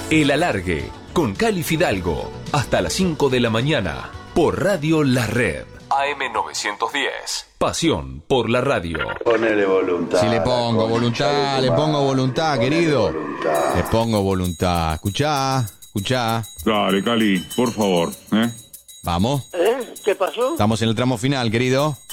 El Alargue, con Cali Fidalgo, hasta las 5 de la mañana, por Radio La Red. AM910. Pasión por la radio. Ponele voluntad. Si le pongo voluntad, querido. Voluntad. Le pongo voluntad. Escuchá. Dale, Cali, por favor, Vamos. ¿Qué pasó? Estamos en el tramo final, querido.